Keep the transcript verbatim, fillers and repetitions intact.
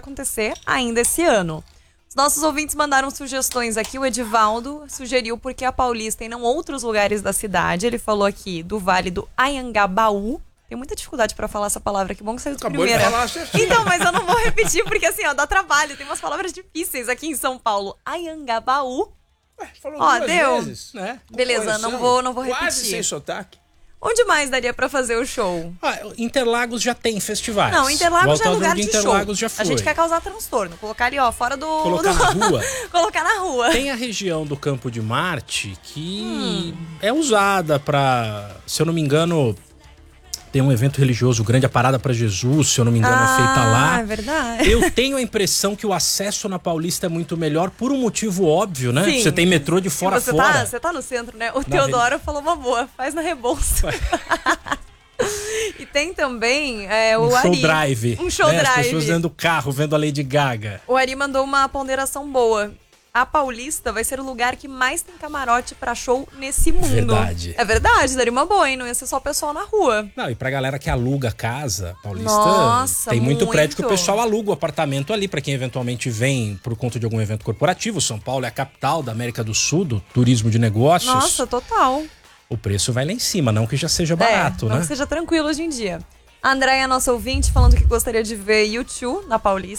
acontecer ainda esse ano. Os nossos ouvintes mandaram sugestões aqui. O Edivaldo sugeriu porque a Paulista e não outros lugares da cidade. Ele falou aqui do Vale do Anhangabaú. Tem muita dificuldade pra falar essa palavra, que bom que saiu de Acabou primeira. de falar, certinho. Então, mas eu não vou repetir, porque assim, ó, dá trabalho. Tem umas palavras difíceis aqui em São Paulo. Anhangabaú. Ué, falou Ó, duas deu. vezes, né? Beleza, Conhecendo. não vou, não vou Quase repetir. sem sotaque. Onde mais daria pra fazer o show? Ah, Interlagos já tem festivais. Não, Interlagos o já é Autódromo lugar de de Interlagos show. já foi. A gente quer causar transtorno. Colocar ali, ó, fora do... Colocar do... na rua. Colocar na rua. Tem a região do Campo de Marte que hum. é usada pra, se eu não me engano, tem um evento religioso grande, a Parada pra Jesus, se eu não me engano, ah, é feita lá. É verdade. Eu tenho a impressão que o acesso na Paulista é muito melhor por um motivo óbvio, né? Sim. Você tem metrô de fora a você fora. Tá, você tá no centro, né? O Teodoro falou uma boa, faz na Rebouça. E tem também é, o um Ari. show drive. Um show né? drive. As pessoas dentro do carro, vendo a Lady Gaga. O Ari mandou uma ponderação boa. A Paulista vai ser o lugar que mais tem camarote pra show nesse mundo. Verdade. É verdade, daria uma boa, hein? Não ia ser só o pessoal na rua. Não, e pra galera que aluga casa, Paulista, Nossa, tem muito, muito prédio que o pessoal aluga o apartamento ali pra quem eventualmente vem por conta de algum evento corporativo. São Paulo é a capital da América do Sul, do turismo de negócios. Nossa, total. O preço vai lá em cima, não que já seja barato, é, não né? que seja tranquilo hoje em dia. A Andréia, nossa ouvinte, falando que gostaria de ver U dois na Paulista.